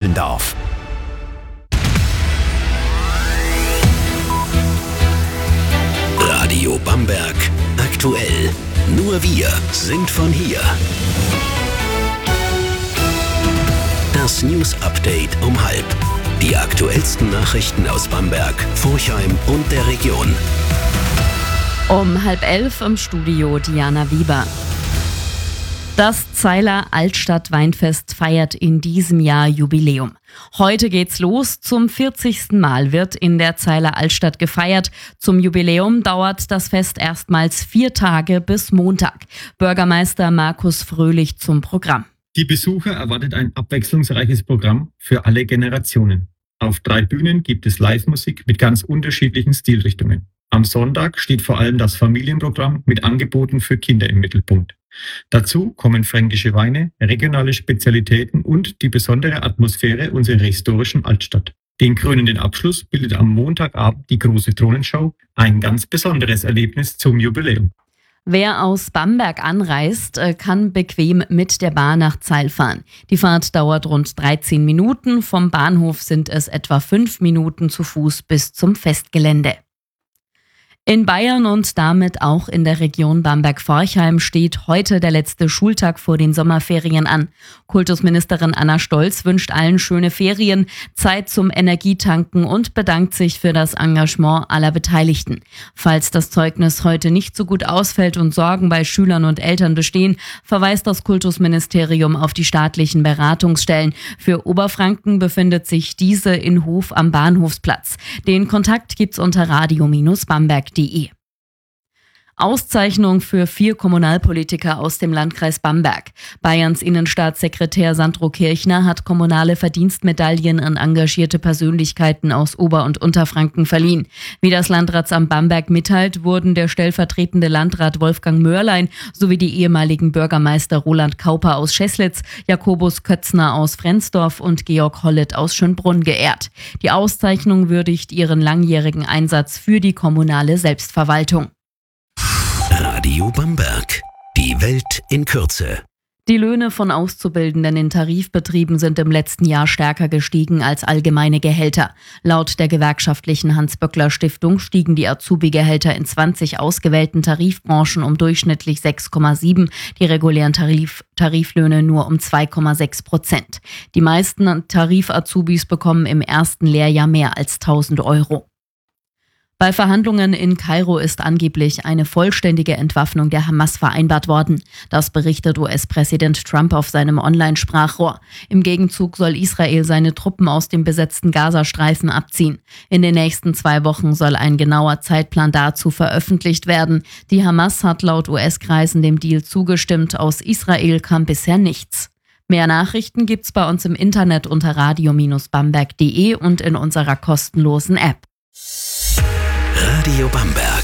Zehlendorf. Radio Bamberg aktuell. Nur wir sind von hier. Das News Update um 12:30. Die aktuellsten Nachrichten aus Bamberg, Forchheim und der Region. Um 10:30 im Studio Diana Wieber. Das Zeiler Altstadt-Weinfest feiert in diesem Jahr Jubiläum. Heute geht's los. Zum 40. Mal wird in der Zeiler Altstadt gefeiert. Zum Jubiläum dauert das Fest erstmals 4 Tage bis Montag. Bürgermeister Markus Fröhlich zum Programm. Die Besucher erwartet ein abwechslungsreiches Programm für alle Generationen. Auf 3 Bühnen gibt es Live-Musik mit ganz unterschiedlichen Stilrichtungen. Am Sonntag steht vor allem das Familienprogramm mit Angeboten für Kinder im Mittelpunkt. Dazu kommen fränkische Weine, regionale Spezialitäten und die besondere Atmosphäre unserer historischen Altstadt. Den krönenden Abschluss bildet am Montagabend die große Thronenschau, ein ganz besonderes Erlebnis zum Jubiläum. Wer aus Bamberg anreist, kann bequem mit der Bahn nach Zeil fahren. Die Fahrt dauert rund 13 Minuten. Vom Bahnhof sind es etwa 5 Minuten zu Fuß bis zum Festgelände. In Bayern und damit auch in der Region Bamberg-Forchheim steht heute der letzte Schultag vor den Sommerferien an. Kultusministerin Anna Stolz wünscht allen schöne Ferien, Zeit zum Energietanken und bedankt sich für das Engagement aller Beteiligten. Falls das Zeugnis heute nicht so gut ausfällt und Sorgen bei Schülern und Eltern bestehen, verweist das Kultusministerium auf die staatlichen Beratungsstellen. Für Oberfranken befindet sich diese in Hof am Bahnhofsplatz. Den Kontakt gibt's unter radio-bamberg.de. Auszeichnung für 4 Kommunalpolitiker aus dem Landkreis Bamberg. Bayerns Innenstaatssekretär Sandro Kirchner hat kommunale Verdienstmedaillen an engagierte Persönlichkeiten aus Ober- und Unterfranken verliehen. Wie das Landratsamt Bamberg mitteilt, wurden der stellvertretende Landrat Wolfgang Mörlein sowie die ehemaligen Bürgermeister Roland Kauper aus Scheßlitz, Jakobus Kötzner aus Frensdorf und Georg Hollet aus Schönbrunn geehrt. Die Auszeichnung würdigt ihren langjährigen Einsatz für die kommunale Selbstverwaltung. Radio Bamberg. Die Welt in Kürze. Die Löhne von Auszubildenden in Tarifbetrieben sind im letzten Jahr stärker gestiegen als allgemeine Gehälter. Laut der gewerkschaftlichen Hans-Böckler-Stiftung stiegen die Azubi-Gehälter in 20 ausgewählten Tarifbranchen um durchschnittlich 6,7, die regulären Tariflöhne nur um 2,6%. Die meisten Tarif-Azubis bekommen im ersten Lehrjahr mehr als 1.000 Euro. Bei Verhandlungen in Kairo ist angeblich eine vollständige Entwaffnung der Hamas vereinbart worden. Das berichtet US-Präsident Trump auf seinem Online-Sprachrohr. Im Gegenzug soll Israel seine Truppen aus dem besetzten Gazastreifen abziehen. In den nächsten 2 Wochen soll ein genauer Zeitplan dazu veröffentlicht werden. Die Hamas hat laut US-Kreisen dem Deal zugestimmt. Aus Israel kam bisher nichts. Mehr Nachrichten gibt's bei uns im Internet unter radio-bamberg.de und in unserer kostenlosen App. Radio Bamberg.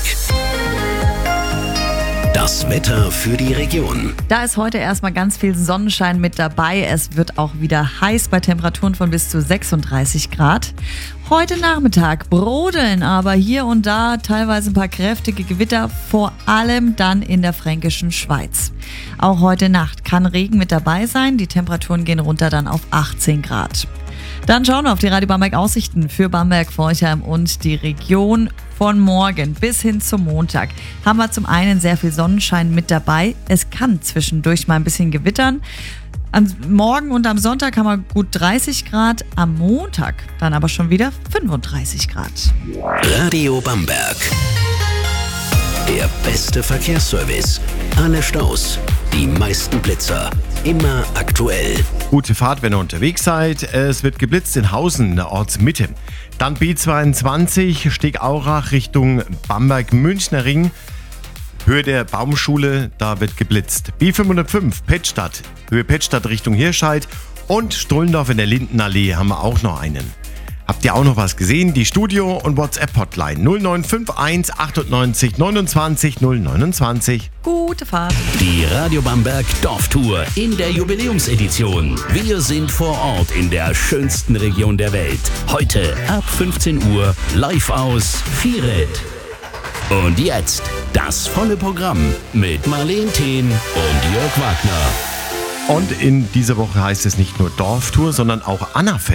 Das Wetter für die Region. Da ist heute erstmal ganz viel Sonnenschein mit dabei. Es wird auch wieder heiß bei Temperaturen von bis zu 36 Grad. Heute Nachmittag brodeln aber hier und da teilweise ein paar kräftige Gewitter, vor allem dann in der fränkischen Schweiz. Auch heute Nacht kann Regen mit dabei sein. Die Temperaturen gehen runter dann auf 18 Grad. Dann schauen wir auf die Radio Bamberg Aussichten für Bamberg, Forchheim und die Region. Von morgen bis hin zum Montag haben wir zum einen sehr viel Sonnenschein mit dabei. Es kann zwischendurch mal ein bisschen gewittern. Am Morgen und am Sonntag haben wir gut 30 Grad, am Montag dann aber schon wieder 35 Grad. Radio Bamberg. Der beste Verkehrsservice. Alle Staus, die meisten Blitzer. Immer aktuell. Gute Fahrt, wenn ihr unterwegs seid. Es wird geblitzt in Hausen, in der Ortsmitte. Dann B22, Stegaurach Richtung Bamberg-Münchner Ring. Höhe der Baumschule, da wird geblitzt. B505, Pettstadt, Höhe Pettstadt Richtung Hirscheid. Und Strullendorf in der Lindenallee haben wir auch noch einen. Habt ihr auch noch was gesehen? Die Studio- und WhatsApp-Hotline 0951 98 29 029. Gute Fahrt. Die Radio Bamberg Dorftour in der Jubiläumsedition. Wir sind vor Ort in der schönsten Region der Welt. Heute ab 15 Uhr live aus Vieret. Und jetzt das volle Programm mit Marleen Thehn und Jörg Wagner. Und in dieser Woche heißt es nicht nur Dorftour, sondern auch Annafest.